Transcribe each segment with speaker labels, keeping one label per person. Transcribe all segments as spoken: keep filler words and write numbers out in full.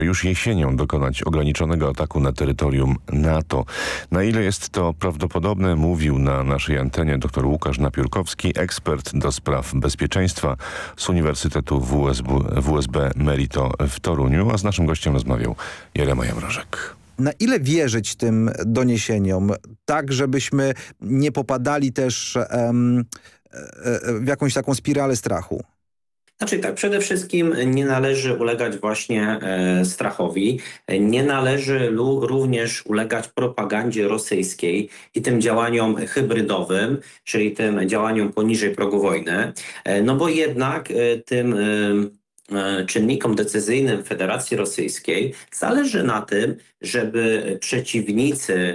Speaker 1: już jesienią dokonać ograniczonego ataku na terytorium NATO. Na ile jest to prawdopodobne, mówił na naszej antenie dr Łukasz Napiórkowski, ekspert do spraw bezpieczeństwa z Uniwersytetu W S B, W S B Merito w Toruniu, a z naszym gościem rozmawiał Jeremiah Mrożek.
Speaker 2: Na ile wierzyć tym doniesieniom, tak żebyśmy nie popadali też um, w jakąś taką spiralę strachu?
Speaker 3: Znaczy tak, przede wszystkim nie należy ulegać właśnie e, strachowi, nie należy lu, również ulegać propagandzie rosyjskiej i tym działaniom hybrydowym, czyli tym działaniom poniżej progu wojny, e, no bo jednak e, tym e, czynnikom decyzyjnym Federacji Rosyjskiej zależy na tym, żeby przeciwnicy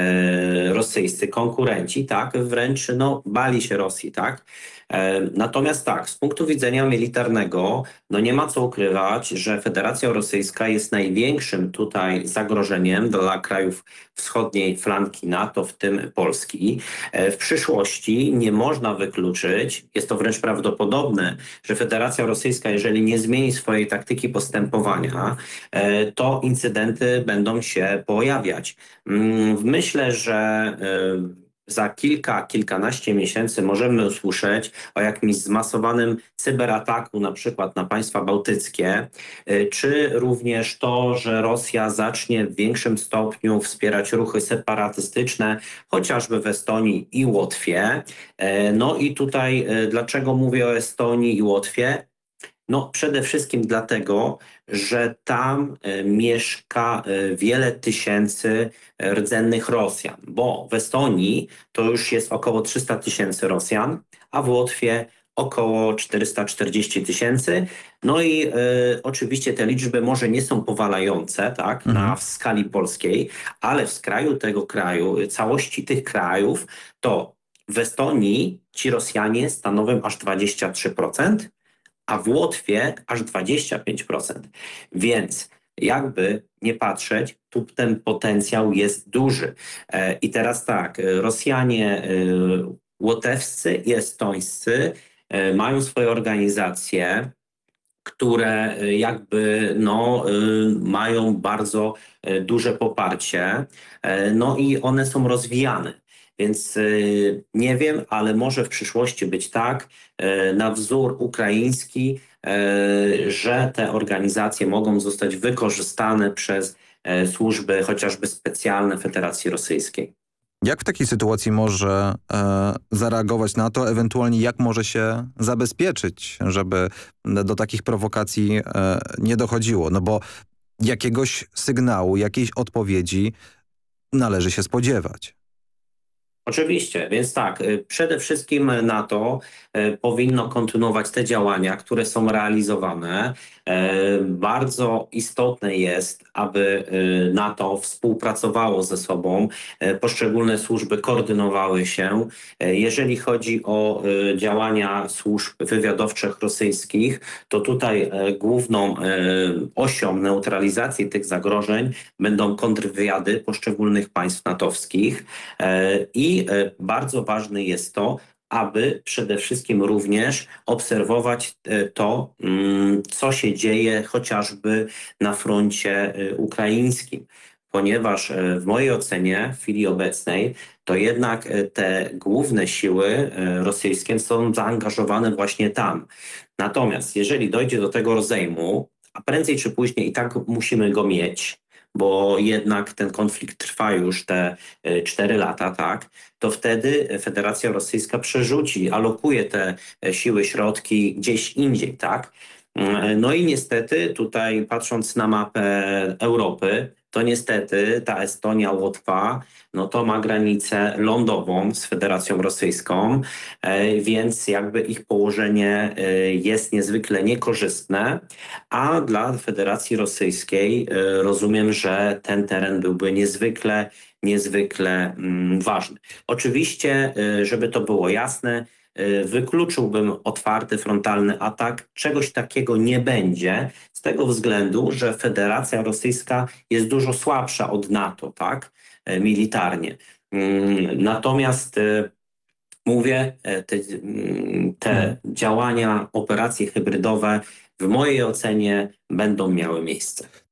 Speaker 3: e, rosyjscy, konkurenci, tak, wręcz no, bali się Rosji, tak. Natomiast tak, z punktu widzenia militarnego, no nie ma co ukrywać, że Federacja Rosyjska jest największym tutaj zagrożeniem dla krajów wschodniej flanki NATO, w tym Polski. W przyszłości nie można wykluczyć, jest to wręcz prawdopodobne, że Federacja Rosyjska, jeżeli nie zmieni swojej taktyki postępowania, to incydenty będą się pojawiać. Myślę, że za kilka, kilkanaście miesięcy możemy usłyszeć o jakimś zmasowanym cyberataku na przykład na państwa bałtyckie, czy również to, że Rosja zacznie w większym stopniu wspierać ruchy separatystyczne, chociażby w Estonii i Łotwie. No i tutaj dlaczego mówię o Estonii i Łotwie? No przede wszystkim dlatego, że tam e, mieszka e, wiele tysięcy rdzennych Rosjan, bo w Estonii to już jest około trzysta tysięcy Rosjan, a w Łotwie około czterysta czterdzieści tysięcy. No i e, oczywiście te liczby może nie są powalające, tak, mhm. na w skali polskiej, ale w skraju tego kraju, całości tych krajów, to w Estonii ci Rosjanie stanowią aż dwadzieścia trzy procent, a w Łotwie aż dwadzieścia pięć procent. Więc jakby nie patrzeć, tu ten potencjał jest duży. E, I teraz tak, Rosjanie e, łotewscy i estońscy e, mają swoje organizacje, które e, jakby no, e, mają bardzo e, duże poparcie, e, no i one są rozwijane. Więc y, nie wiem, ale może w przyszłości być tak, y, na wzór ukraiński, y, że te organizacje mogą zostać wykorzystane przez y, służby chociażby specjalne Federacji Rosyjskiej.
Speaker 2: Jak w takiej sytuacji może e, zareagować NATO, ewentualnie jak może się zabezpieczyć, żeby do takich prowokacji e, nie dochodziło? No bo jakiegoś sygnału, jakiejś odpowiedzi należy się spodziewać.
Speaker 3: Oczywiście, więc tak, przede wszystkim NATO powinno kontynuować te działania, które są realizowane. Bardzo istotne jest, aby NATO współpracowało ze sobą, poszczególne służby koordynowały się. Jeżeli chodzi o działania służb wywiadowczych rosyjskich, to tutaj główną osią neutralizacji tych zagrożeń będą kontrwywiady poszczególnych państw natowskich i bardzo ważne jest to, aby przede wszystkim również obserwować to, co się dzieje chociażby na froncie ukraińskim. Ponieważ w mojej ocenie w chwili obecnej to jednak te główne siły rosyjskie są zaangażowane właśnie tam. Natomiast jeżeli dojdzie do tego rozejmu, a prędzej czy później i tak musimy go mieć, bo jednak ten konflikt trwa już te cztery lata, tak, to wtedy Federacja Rosyjska przerzuci, alokuje te siły, środki gdzieś indziej, tak. No i niestety tutaj patrząc na mapę Europy, to niestety ta Estonia, Łotwa, no to ma granicę lądową z Federacją Rosyjską, więc jakby ich położenie jest niezwykle niekorzystne, a dla Federacji Rosyjskiej rozumiem, że ten teren byłby niezwykle, niezwykle ważny. Oczywiście, żeby to było jasne, wykluczyłbym otwarty, frontalny atak. Czegoś takiego nie będzie z tego względu, że Federacja Rosyjska jest dużo słabsza od NATO, tak, militarnie. Natomiast mówię, te, te działania, operacje hybrydowe w mojej ocenie będą miały miejsce.